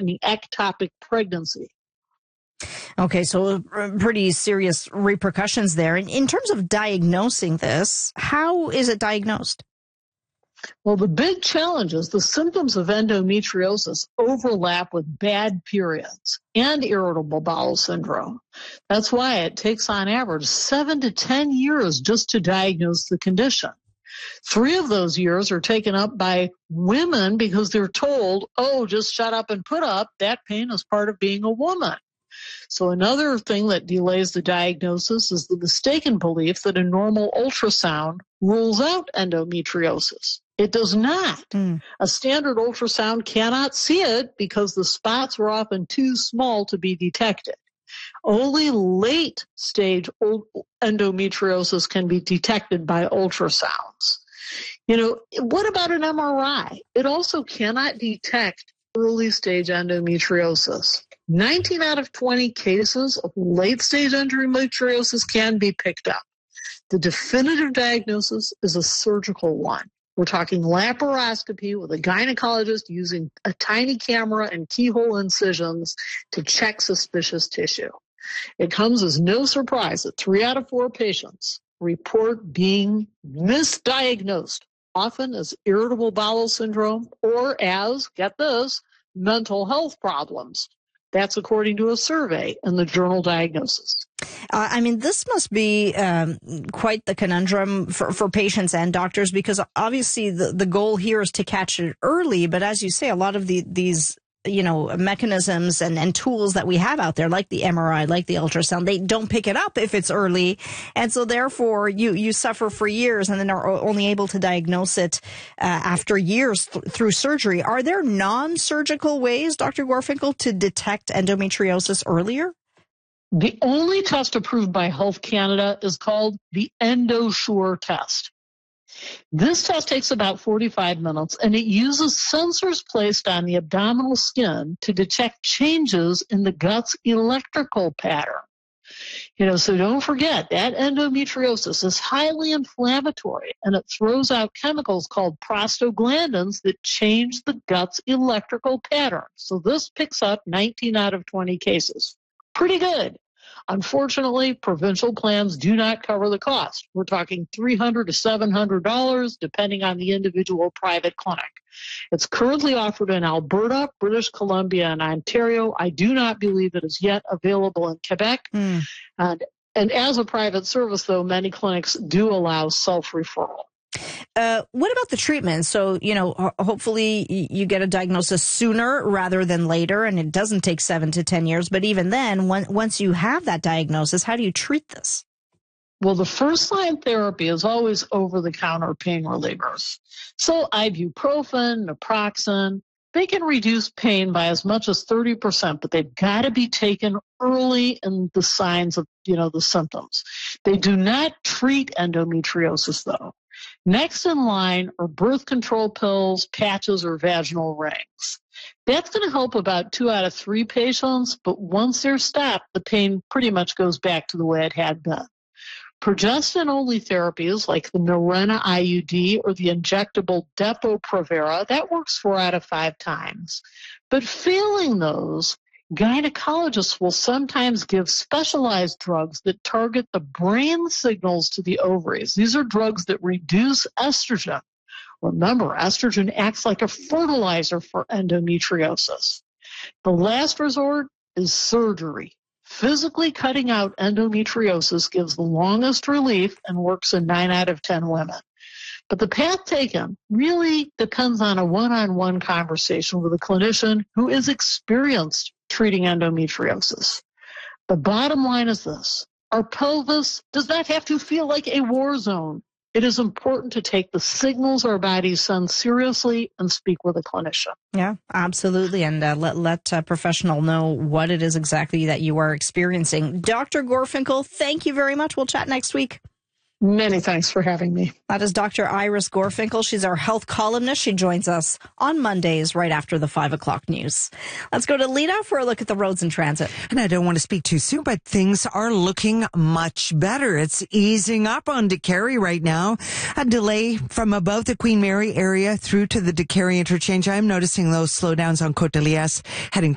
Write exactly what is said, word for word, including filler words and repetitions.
meaning ectopic pregnancy. Okay, so pretty serious repercussions there. In, in terms of diagnosing this, how is it diagnosed? Well, the big challenge is the symptoms of endometriosis overlap with bad periods and irritable bowel syndrome. That's why it takes on average seven to ten years just to diagnose the condition. Three of those years are taken up by women because they're told, oh, just shut up and put up. That pain is part of being a woman. So another thing that delays the diagnosis is the mistaken belief that a normal ultrasound rules out endometriosis. It does not. Mm. A standard ultrasound cannot see it because the spots are often too small to be detected. Only late stage endometriosis can be detected by ultrasounds. You know, what about an M R I? It also cannot detect early stage endometriosis. nineteen out of twenty cases of late stage endometriosis can be picked up. The definitive diagnosis is a surgical one. We're talking laparoscopy with a gynecologist using a tiny camera and keyhole incisions to check suspicious tissue. It comes as no surprise that three out of four patients report being misdiagnosed, often as irritable bowel syndrome or as, get this, mental health problems. That's according to a survey in the journal Diagnosis. Uh, I mean, this must be um, quite the conundrum for, for patients and doctors, because obviously the, the goal here is to catch it early. But as you say, a lot of the, these, you know, mechanisms and, and tools that we have out there, like the M R I, like the ultrasound, they don't pick it up if it's early. And so therefore you, you suffer for years and then are only able to diagnose it uh, after years th- through surgery. Are there non-surgical ways, Doctor Gorfinkel, to detect endometriosis earlier? The only test approved by Health Canada is called the EndoSure test. This test takes about forty-five minutes, and it uses sensors placed on the abdominal skin to detect changes in the gut's electrical pattern. You know, so don't forget that endometriosis is highly inflammatory, and it throws out chemicals called prostaglandins that change the gut's electrical pattern. So this picks up nineteen out of twenty cases. Pretty good. Unfortunately, provincial plans do not cover the cost. We're talking three hundred dollars to seven hundred dollars, depending on the individual private clinic. It's currently offered in Alberta, British Columbia, and Ontario. I do not believe it is yet available in Quebec. Mm. And, and as a private service, though, many clinics do allow self-referral. Uh, what about the treatment? So, you know, ho- hopefully you get a diagnosis sooner rather than later, and it doesn't take seven to ten years. But even then, when, once you have that diagnosis, how do you treat this? Well, the first-line therapy is always over-the-counter pain relievers. So ibuprofen, naproxen, they can reduce pain by as much as thirty percent, but they've got to be taken early in the signs of, you know, the symptoms. They do not treat endometriosis, though. Next in line are birth control pills, patches, or vaginal rings. That's going to help about two out of three patients, but once they're stopped, the pain pretty much goes back to the way it had been. Progestin-only therapies like the Mirena I U D or the injectable Depo-Provera, that works four out of five times. But failing those, gynecologists will sometimes give specialized drugs that target the brain signals to the ovaries. These are drugs that reduce estrogen. Remember, estrogen acts like a fertilizer for endometriosis. The last resort is surgery. Physically cutting out endometriosis gives the longest relief and works in nine out of ten women. But the path taken really depends on a one-on-one conversation with a clinician who is experienced treating endometriosis. The bottom line is this: our pelvis does not have to feel like a war zone. It is important to take the signals our bodies send seriously and speak with a clinician. Yeah, absolutely. And uh, let, let a professional know what it is exactly that you are experiencing. Doctor Gorfinkel, thank you very much. We'll chat next week. Many thanks for having me. That is Doctor Iris Gorfinkel. She's our health columnist. She joins us on Mondays right after the five o'clock news. Let's go to Lita for a look at the roads and transit. And I don't want to speak too soon, but things are looking much better. It's easing up on DeCarry right now. A delay from above the Queen Mary area through to the DeCarry interchange. I'm noticing those slowdowns on Côte de Liesse heading